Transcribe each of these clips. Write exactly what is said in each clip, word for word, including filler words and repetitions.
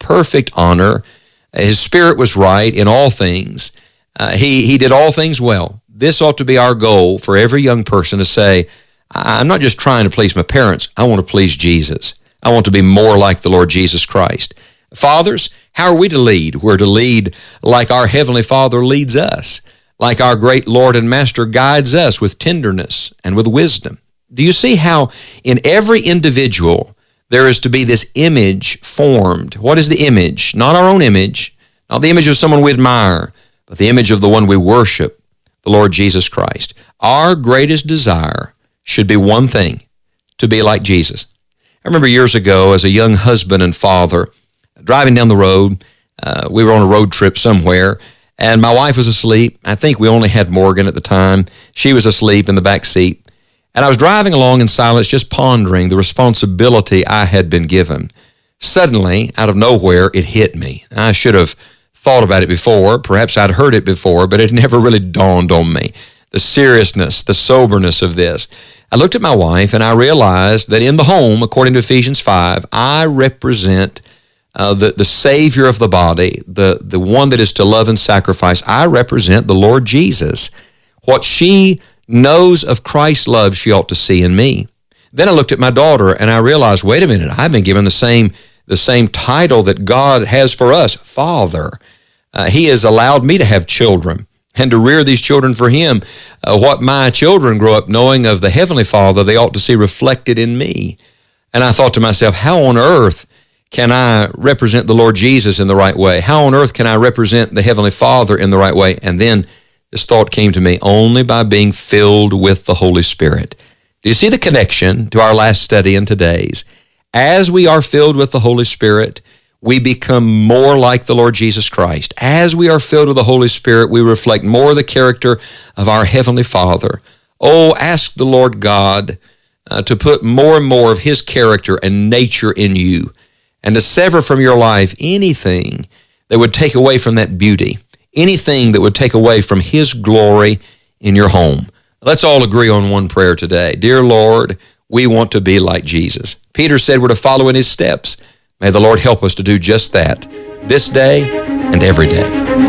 perfect honor. His spirit was right in all things. Uh, he, he did all things well. This ought to be our goal for every young person to say, I'm not just trying to please my parents. I want to please Jesus. I want to be more like the Lord Jesus Christ. Fathers, how are we to lead? We're to lead like our Heavenly Father leads us, like our great Lord and Master guides us with tenderness and with wisdom. Do you see how in every individual there is to be this image formed? What is the image? Not our own image, not the image of someone we admire, but the image of the one we worship, the Lord Jesus Christ. Our greatest desire should be one thing, to be like Jesus. I remember years ago as a young husband and father, driving down the road, uh, we were on a road trip somewhere, and my wife was asleep. I think we only had Morgan at the time. She was asleep in the back seat. And I was driving along in silence, just pondering the responsibility I had been given. Suddenly, out of nowhere, it hit me. I should have thought about it before. Perhaps I'd heard it before, but it never really dawned on me. The seriousness, the soberness of this. I looked at my wife, and I realized that in the home, according to Ephesians five, I represent Uh, the, the Savior of the body, the, the one that is to love and sacrifice. I represent the Lord Jesus. What she knows of Christ's love, she ought to see in me. Then I looked at my daughter, and I realized, wait a minute, I've been given the same, the same title that God has for us, Father. Uh, he has allowed me to have children and to rear these children for Him. Uh, what my children grow up knowing of the Heavenly Father, they ought to see reflected in me. And I thought to myself, how on earth can I represent the Lord Jesus in the right way? How on earth can I represent the Heavenly Father in the right way? And then this thought came to me, only by being filled with the Holy Spirit. Do you see the connection to our last study and today's? As we are filled with the Holy Spirit, we become more like the Lord Jesus Christ. As we are filled with the Holy Spirit, we reflect more of the character of our Heavenly Father. Oh, ask the Lord God uh, to put more and more of His character and nature in you, and to sever from your life anything that would take away from that beauty, anything that would take away from His glory in your home. Let's all agree on one prayer today. Dear Lord, we want to be like Jesus. Peter said we're to follow in His steps. May the Lord help us to do just that this day and every day.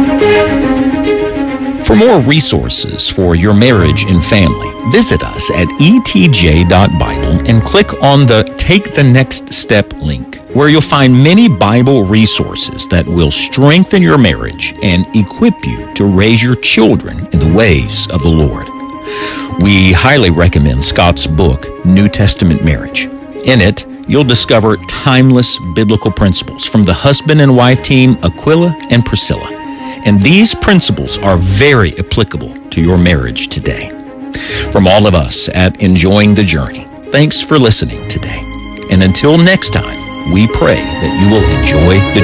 For more resources for your marriage and family, visit us at e t j dot bible and click on the Take the Next Step link, where you'll find many Bible resources that will strengthen your marriage and equip you to raise your children in the ways of the Lord. We highly recommend Scott's book, New Testament Marriage. In it, you'll discover timeless biblical principles from the husband and wife team Aquila and Priscilla. And these principles are very applicable to your marriage today. From all of us at Enjoying the Journey, thanks for listening today. And until next time, we pray that you will enjoy the